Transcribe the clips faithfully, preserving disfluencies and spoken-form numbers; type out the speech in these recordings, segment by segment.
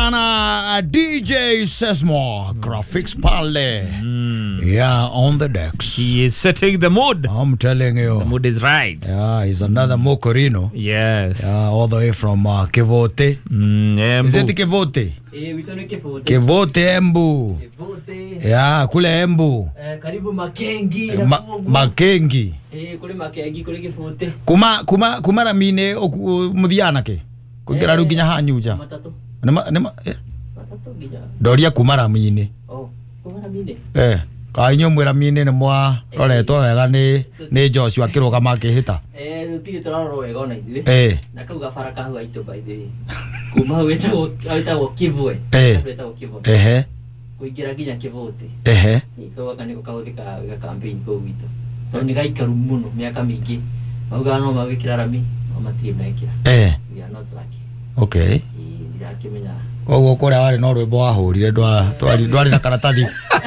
sana D J Sesmo graphics pale. Mm. Yeah, on the decks. He is setting the mood. I'm telling you. The mood is right. Yeah, he's another Mocorino. Yes. Yeah, all the way from uh, Kevote. Mm, Embu. Is it Kevote? Eh, vitone Kevote. Kevote Embu. Kevote. Yeah, kule Embu. Eh, karibu Makengi. Ma Makengi. Eh, kule Makengi, kule Kevote. Kuma kuma kuma ramine muthiana ke. Kugira ru ginya hanyuja. Matatu. Nema nema eh. Matatu ginya. Doria kuma ramine. Oh, kuma ramine. Eh. Kainyo mwira mine ne mwa roretwo wega ni ni Joshua kiroga makihita. Eh, rutire toraro wega ona ithuĩ. Eh. Na kau gabara kahu aitu by the way. Kuma hau etagwo etagwo Kivwe. Eh. Etagwo Kivwe. Ehe. Kuingira ginya Kevote. Ehe. Niko kaniko kahuthika ga campaign ko gitu. No ni gaikaru muno miaka mingi. Mauga no mawikira rami, no matie mekira. Eh. We are not lucky. Okay. Ndirakimenya. Koguo kuria wari no rwimbo wahurire ndwa twari ndwari na karatathi.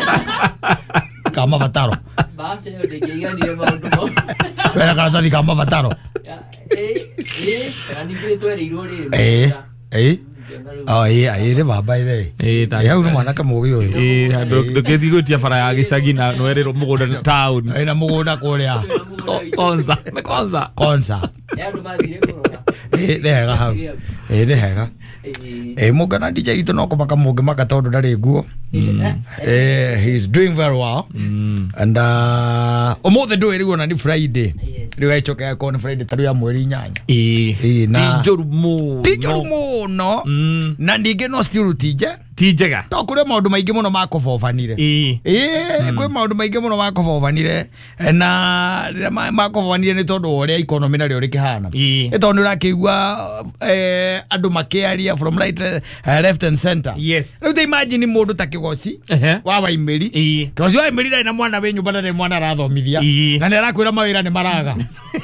Kama vataro. Basi yo ndigeiganire maundu mo. Wera karatathi kama vataro. Eh, eh, kandi kire twerirwo ri. Eh. Eh. Oh yeah, ire baba ire. Eh, ta. Ya uno mwana kamugi uyu. Eh, ndokethi gutia bara ya gicagi na no erero mugunda town. Eh, na mugunda kuria. Konza, na konza. Konza. Ya ndo mathire kurora. Eh, nega hau. Eh, nega. Eh, mugana D J itu no kumaka mugi maka tondu ndari nguo. Eh, he's doing very well. Mm. And uh omothe ndo eri ona ni Friday. Riwa ichoka ko ni Friday taru ya mweri nyanya. Eh, eh na tijoru mu. Tijoru mu no. Na ndige no still tije. Tijega. To kure maundu maingi muno makobobanire. Eh. Eh, kwe maundu maingi muno makobobanire. Na makobobanire ni tondu uria economy na rio rikihana. Eh. Tondu rakigwa eh andu makiaria from right uh, left and center. Yes. Riu te imagine mundu ta Kigoci wa Waimeri. Eh. Kigoci wa Waimeri na mwana wenyu bana ni mwana arathomithia. Na ni arakwira mawira ni maraga.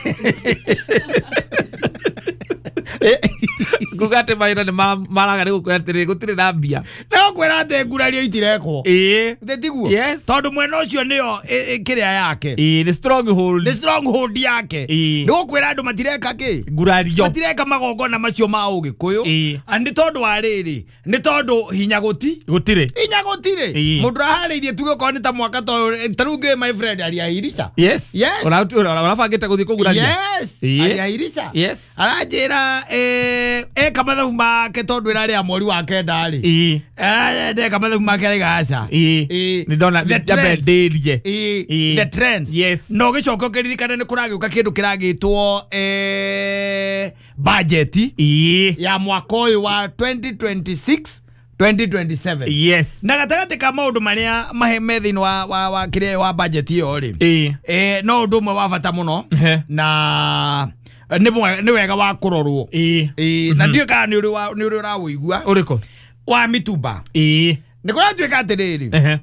Gugate maira ni maraga ni gukwetire gutire na mbia. No kwera ate ngurario itirekwo. Eh. Tetiguo. Yes. Tondu mwena ucio nio kiria yake. Eh, the stronghold. The stronghold yake. Eh. Ni gukwira andu matireka ki? Ngurario. Matireka magongona macio ma ugikuyu. Eh. Andi tondu wa riri. Ni tondu hinya guti. Gutire. Hinya gutire. Mundu aharirie tuge ko ni ta mwaka to taruge my friend ali ahirisha. Yes. Yes. Ona ona fangite guthi kuguraria. Yes. Ali ahirisha. Yes. Arajira eh e kamathu make tondu ira ria mweri wa kenda ri. Eh. Eh de kamathu make ri gaca. Eh. Ni dona the benderie. Eh. The trends. Yes. No gicoko kiririkana ni kuragiuka kindu kiragitwo eh budget. Eh. Ya mwaka uyu wa twenty twenty-six twenty twenty-seven. Yes. Na gatagati ka maundu maria mahe methini wa wa wa kire wa budget yo ri. Eh. Eh no undu mwe wa bata muno. Na ni mwe ni wega wa kurorwo. Eh. Eh na ndio ka ni uri wa ni uri ra wigua. Uriko. Wa mitumba. Eh. Ni kora tuika atiriri. Eh.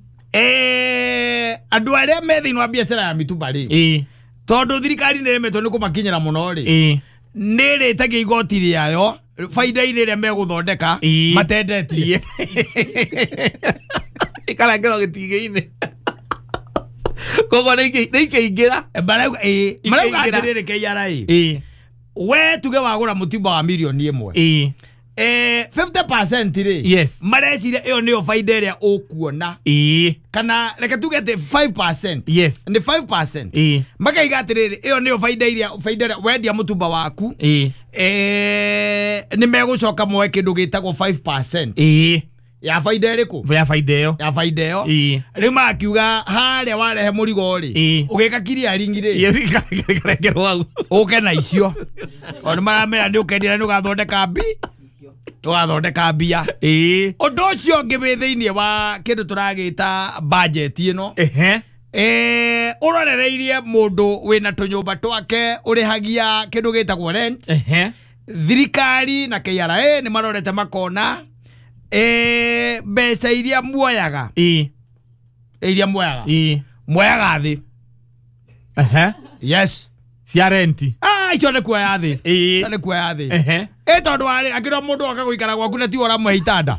Eh andu aria methini wa biashara ya mitumba ri. Eh. Tondu thirikari ni remetwo ni kumakinyira muno ri. Eh. Ni ritagia igoti riayo faida ile ria meguthondeka matendetie. Ikara ngero gitige-ini. Kogo niki nikiingira. Barau eh marauga atiriri K R I. Eh. We tuge wagura mutimba wa milioni imwe. Eh. Eh fifty percent ri. Yes. Marecire iyo niyo faida ria ukuona. Eh. Kana reke tuge te five percent. Yes. Ni five percent. Eh. Makaiga atiriri iyo niyo faida iria faida ria wendia mutumba waku. Eh. Eh ni megucoka mwe kindu gitagwo five percent. Eh. Ya faida iriku? Ya faida iyo. Ya faida iyo. Eh. Rima akiuga haria warehe murigo ri. Ugika kiria ringire. Yes, ikara wagu. Uke na icio. Ona maramera ni ukendira ni ugathondeka mbi. Ugathondeka mbia. Eh. Undu ucio ngibe thiini wa kindu turagita budget ino. Ehe. Eh urorereirie mundu wina tunyumba twake urihagia kindu gitagwo rent. Ehe. Thirikari na K R A ni marorete makona eh mbeca iria muoyaga. Eh. Iria muoyaga. Eh. Muoyaga thi. Ehe. Yes. Cia renti. Ah, icio ni kuoya thi. Eh. Icio ni kuoya thi. Ehe. Eh tondu ari akira mundu akaguikara gwaku na ti ora mwe hitanda.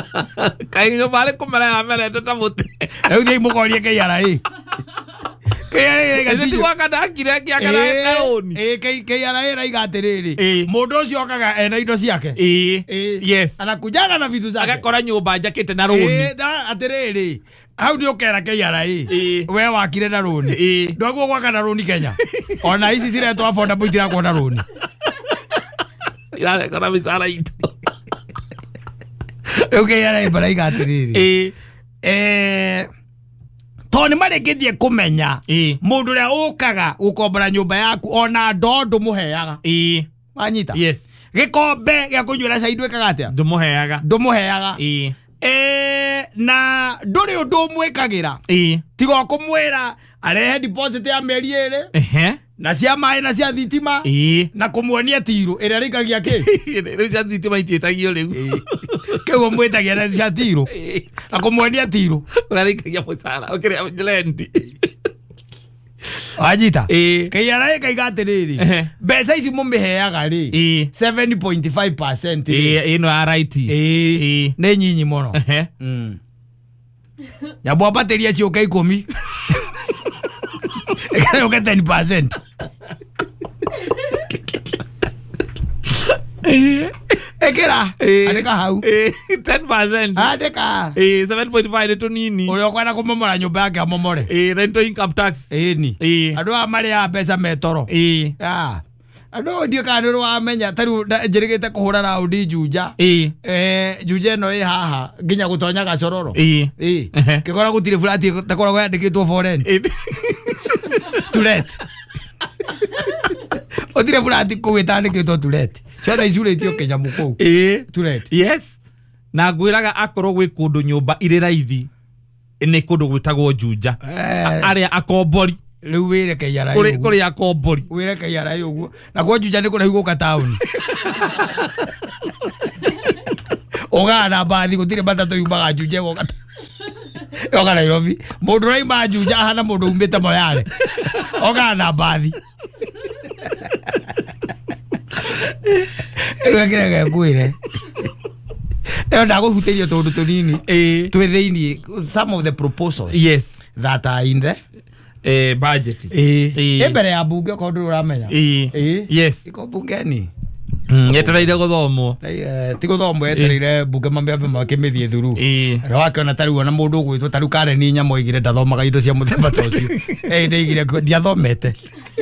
Kainyo vale kumera ya mere tata muti. Riu thii mugorie K R A. K R A Ene tigwa kana kire kia kana roni. Eh K R A igatiriri. Mundu ucio okaga ena indo ciake. Eh. Yes. Anakujaga na vitu zake. Agakora nyumba njakite na roni. Eh atiriri. Hau ni ukera K R A. We wakire na roni. Ndwaguo gwaka na roni Kenya. Ona ici ciretwa fonda boitira kwa na roni. Ira kana misara ito. K R A bara igatiriri. Eh. Eh Toni marigithie kumenya mundu ria ukaga gukombora nyumba yaku ona ndondo muheaga eh anyita yes gikombe gya kunywera cai ndwikaga atia ndumuheaga ndumuheaga eh eh na nduri undu mwikagira eh tigo kumwira arehe deposit ya meri ere ehe na cia mai na cia thitima eh na kumwonia tiro ira rikagia ki riu cia thitima itietagio riu kigo mwitagia na cia tiro na kumwonia tiro urarikagia musara okire lendi Ajita eh K R A kaigatiriri mbeca ici mumiheaga ri seven point five percent eh ino right eh ne nyinyi muno mm nyabo bateria cioka ikumi ekana uka ten percent ekera andika hau ten percent andika eh seven point five neto nini uri okwana kumomora nyumba yake amomore eh rento income tax eh ni eh andu amari ya pesa metoro eh ah andu ndio kana ru amenya taru njirigite kuhura raundi juja eh eh juja no eh haha nginya gutonya gacororo eh eh kikora gutire flati takora gwa ndikitwo foreign tulet otire flati kuwita ndikitwo tulet ciothe icure tio Kenya mukou eh tulet yes na ngwiraga akorwo gwi kundu nyumba iri raithi ni kundu gwitagwo Juja aria akombori riu wire K R A kuri kuri akombori wire K R A uguo na kwa Juja ni kuna higuka town ogana bathi gutire batatu yumaga Juja goka ogana Nairobi mundu rai ma Juja hana mundu umbite moyale ogana bathi Egakira gakwire Eo ndago huteria tondu tunini eh twithiini some of the proposals yes that are in the eh budget eh ebere ya bunge ko ndu uramenya eh yes iko bungeni yetereire guthomo eh ti guthomo yetereire bunge mambe makimithie thuru eh rakana tari wona mundu gwitwo taru kare ni nyamo igire ndathomaga indo cia muthemba tocio eh ndigire ndiathomete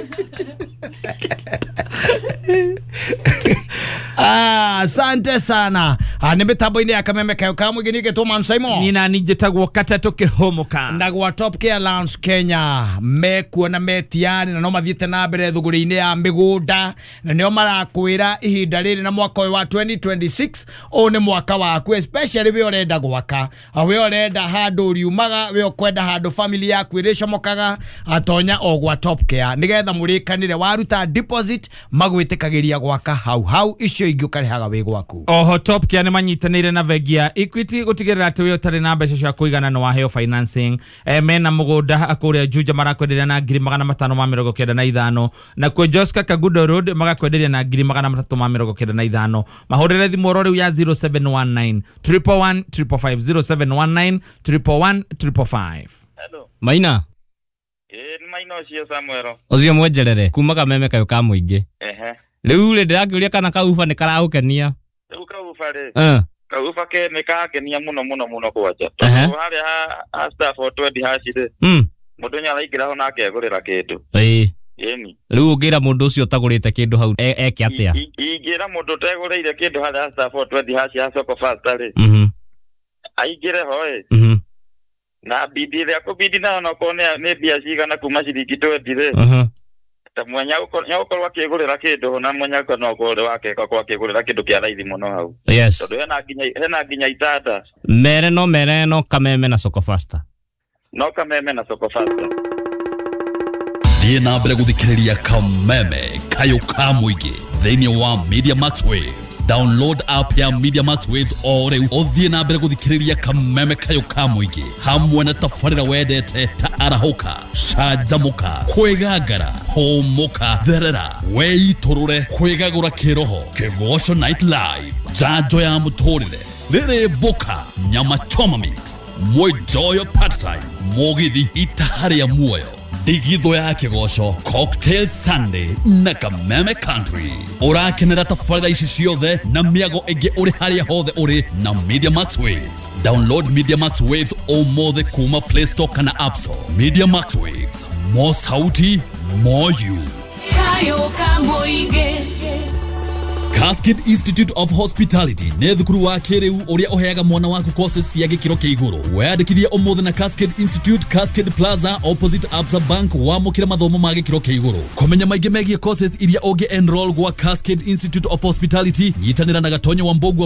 Ah, asante sana. Ah, ni mitambo ini ya kameme kayo kamu gini ke Toman Simon. Nina nijitagwo Katato Kihomoka. Ndagwa Top Care Lounge Kenya. Me kuona metiani na no mathiete na mbere thuguri-ini ya migunda na nio marakwira ihinda riri na mwaka wa twenty twenty-six o ni mwaka waku especially we orenda gwaka. We orenda handu riumaga, we okwenda handu family yaku iricomokaga atonya ogwa Top Care. Nigetha murikanire waruta deposit magwitikagiria gwaka hau hau icio ingĩ ũkarehaga wĩ gwaku. Oho Top Care nĩ manyitanĩire na bengi ya Equity gũtigĩrĩra atĩ we ũtarĩ na mbeca cia kũigana no waheo financing. E, mena mũgũnda akũrĩa Juja marakwenderia na ngiri magana matano ma mĩrongo kenda na ithano na kwa Joska Kagudo Road magakwenderia na ngiri magana matatu ma mĩrongo kenda na ithano. Mahũrĩre thimũ oro rĩu ya zero seven one nine, one one one, five five five zero seven one nine, one one one, five five. Hello. Maina. Eh, Maina cio Samuel. Ocio mwenjerere kuma kameme kayo ka muingi. Ehe. Riu le ndirakiuria kana kaufa ni karaukenia. Riu kaufa ri. Eh. Kaufa ke ni kakenia muno muno muno kwaja. Tondu hari ha ha staff for twenty hashire. Mm. Mundu nya araingĩra ho nake agurira kindu. Eh. Yeni. Riu ngira mundu ucio tagurite kindu hau eke atia. Ingira mundu tegurire kindu hari ha staff for twenty hashi ha soko fast ri. Mhm. Aingire ho eh. Mhm. Na bidi ya kubidi na no kone ne bia cigana kuma ciringi twenty ri. Mhm. Ta mwanya uko nya uko wakigurira kindu na mwanya ko no ko wake ko wakigurira kindu kia raithi muno hau. Yes. Tondu hena ginya hena ginya itata. Mere no mere no kameme na soko fasta. No kameme na soko fasta. Thiĩ na mbere gũthikĩrĩria kameme kayo ka mũingĩ thĩinĩ wa Media Max Waves. Download app ya Media Max Waves o rĩu ũthiĩ na mbere gũthikĩrĩria kameme kayo ka mũingĩ hamwe na tabarĩra wendete ta arahũka, canjamũka, kwĩgangara, hũmũka, therera, weitũrũre, kwĩgagũra kĩroho, Kĩgoco Night Live, njanjo ya mũtũrĩre, rĩrĩ mboka, nyama choma mix, Moi Joy Part Time, Mũgithi itaharĩa muoyo, ndigitho ya kigoco Cocktail Sunday na Kameme Country. Urakenera tafarira ici ciothe na miago enge uri haria hothe uri na Media Max Waves. Download Media Max Waves omothe kuma Play Store kana App Store. Media Max Waves, more sauti, more you. Kayo Kamoige. Cascade Institute of Hospitality ne thukuru wa kiriu uria uheaga mwana waku courses cia gikiro kia iguru. Weyandikithie omothe na Cascade Institute, Cascade Plaza opposite Absa Bank wa mukira mathomo ma gikiro kia iguru. Komenya maingi megie courses iria unge enroll gwa Cascade Institute of Hospitality, nyitanira na Gatonyo wa Mbogu